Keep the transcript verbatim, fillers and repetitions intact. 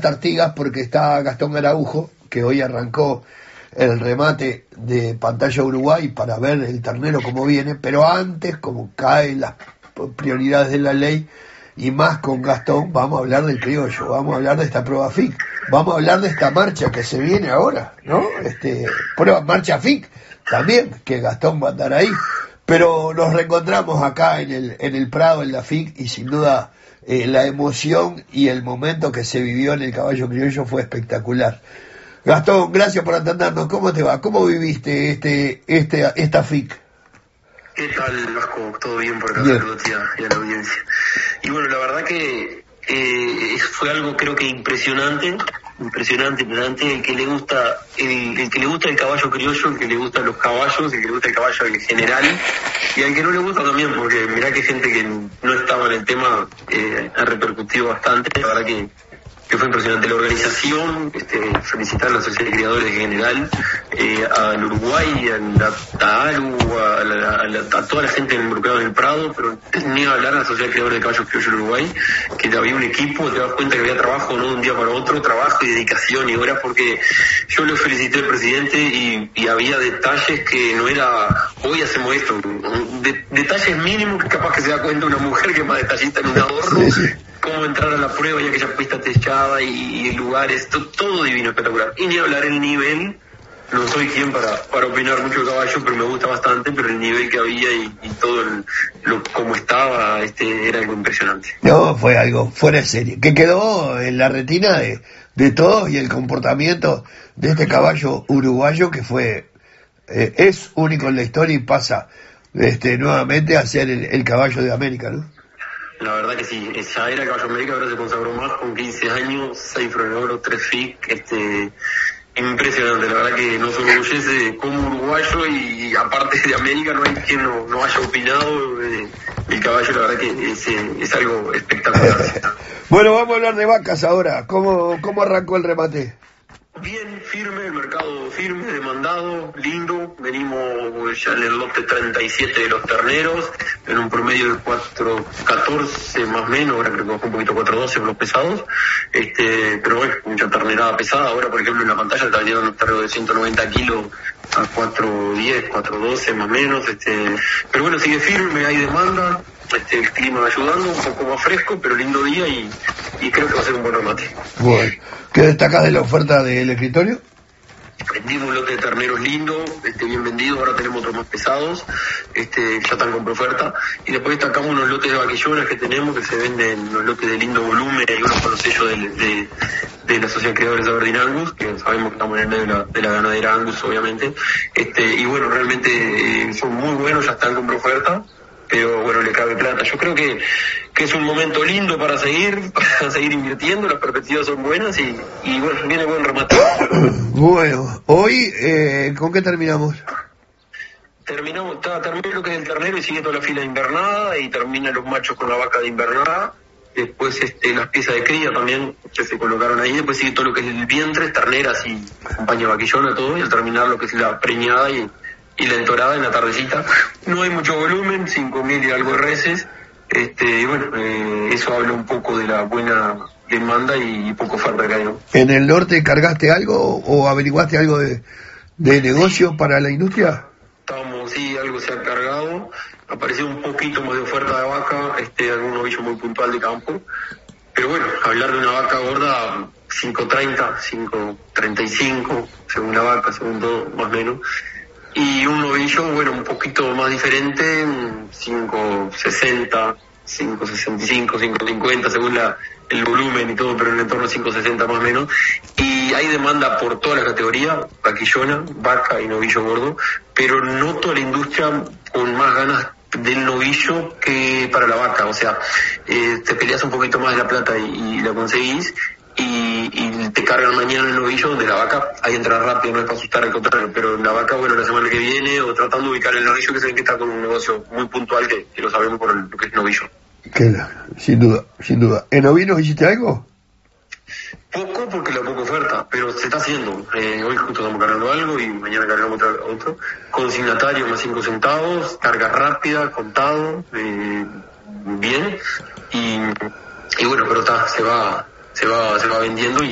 las Artigas porque está Gastón Araujo, que hoy arrancó el remate de Pantalla Uruguay para ver el ternero cómo viene, pero antes, como caen las prioridades de la ley, y más con Gastón, vamos a hablar del criollo, vamos a hablar de esta prueba F I C, vamos a hablar de esta marcha que se viene ahora, ¿no? Este, prueba, marcha F I C también, que Gastón va a andar ahí, pero nos reencontramos acá en el, en el Prado, en la F I C, y sin duda eh, la emoción y el momento que se vivió en el caballo criollo fue espectacular. Gastón, gracias por atendernos. ¿Cómo te va? ¿Cómo viviste este, este, esta F I C? ¿Qué tal, Vasco? ¿Todo bien por acá? Saludos y a la audiencia. Y bueno, la verdad que eh, fue algo creo que impresionante, impresionante, impresionante. El que le gusta, el, el que le gusta el caballo criollo, el que le gustan los caballos, el que le gusta el caballo en general, y al que no le gusta también, porque mirá que gente que no estaba en el tema eh, ha repercutido bastante. La verdad que que fue impresionante la organización, este, felicitar a la Sociedad de Criadores en general, eh, al Uruguay, a la TAARU, a, la, a, la, a toda la gente involucrada en el Prado, pero ni a hablar a la Sociedad de Criadores de Caballos Criollos del Uruguay, que había un equipo, te das cuenta que había trabajo, no de un día para otro, trabajo y dedicación y horas, porque yo lo felicité al presidente y, y había detalles que no era, hoy hacemos esto, de, detalles mínimos que capaz que se da cuenta una mujer que es más detallista en un adorno, cómo entrar a la prueba y aquella pista techada y, y lugares, to, todo divino, espectacular. Y ni hablar el nivel, no soy quien para, para opinar mucho de caballo, pero me gusta bastante, pero el nivel que había y, y todo el, lo como estaba, este era algo impresionante. No, fue algo fuera de serie, que quedó en la retina de, de todos, y el comportamiento de este caballo uruguayo que fue, eh, es único en la historia y pasa este nuevamente a ser el, el caballo de América, ¿no? La verdad que sí, ya era Caballo América, ahora se consagró más con quince años, seis Frones de Oro, tres F I C, este, impresionante, la verdad que nos orgullece como uruguayo y aparte de América no hay quien no, no haya opinado eh, el caballo, la verdad que es, es algo espectacular. Bueno, vamos a hablar de vacas ahora, ¿cómo, cómo arrancó el remate? Bien, firme, el mercado firme, demandado, lindo, venimos ya en el lote treinta y siete de los terneros, en un promedio de cuatro catorce más o menos, ahora creo que bajó un poquito cuatro doce por los pesados, este, pero bueno, mucha ternerada pesada, ahora por ejemplo en la pantalla está vendiendo un ternero de ciento noventa kilos a cuatro diez, cuatro doce más o menos, este, pero bueno, sigue firme, hay demanda, este, el clima ayudando, un poco más fresco, pero lindo día y, y creo que va a ser un buen remate. Bueno, ¿qué destacás de la oferta del escritorio? Vendido un lote de terneros lindo, este, bien vendido, ahora tenemos otros más pesados, este, ya están con oferta, y después destacamos unos lotes de vaquillonas que tenemos, que se venden unos lotes de lindo volumen, y unos con los sellos de, de, de la Sociedad de Criadores de Aberdeen Angus, que sabemos que estamos en el medio de la, de la ganadera Angus, obviamente, este, y bueno, realmente eh, son muy buenos, ya están con oferta, pero bueno, le cabe plata. Yo creo que, que es un momento lindo para seguir, para seguir invirtiendo, las perspectivas son buenas y, y bueno, viene buen remate. Bueno, hoy, eh, ¿con qué terminamos? Terminamos, está, termina lo que es el ternero y sigue toda la fila de invernada y termina los machos con la vaca de invernada. Después este, las piezas de cría también que se colocaron ahí, después sigue todo lo que es el vientre, terneras y compañía vaquillona, todo, y al terminar lo que es la preñada y y la entorada en la tardecita. No hay mucho volumen, cinco mil y algo de reses, este, y bueno, eh, eso habla un poco de la buena demanda y, y poco oferta que hay, ¿no? ¿En el norte cargaste algo o averiguaste algo de, de negocio sí. para la industria? Estamos, sí, algo se ha cargado, apareció un poquito más de oferta de vaca, este, algún novillo muy puntual de campo, pero bueno, hablar de una vaca gorda, cinco treinta, cinco treinta y cinco, según la vaca, según todo, más o menos. Y un novillo, bueno, un poquito más diferente, cinco sesenta, cinco sesenta y cinco, cinco cincuenta, según la, el volumen y todo, pero en el entorno de cinco sesenta más o menos. Y hay demanda por toda la categoría, vaquillona, vaca y novillo gordo, pero noto a la industria con más ganas del novillo que para la vaca. O sea, eh, te peleas un poquito más de la plata y, y la conseguís. Y, y te cargan mañana el novillo, donde la vaca hay que entrar rápido, no es para asustar, al contrario, pero la vaca, bueno, la semana que viene, o tratando de ubicar el novillo, que saben que está con un negocio muy puntual, que, que lo sabemos por el, lo que es novillo. Que, sin duda, sin duda. ¿En ovinos hiciste algo? Poco, porque la poca oferta, pero se está haciendo. Eh, hoy justo estamos cargando algo y mañana cargamos otro, otro. Consignatario más cinco centavos, carga rápida, contado, eh, bien, y, y bueno, pero está, se va... se va se va vendiendo y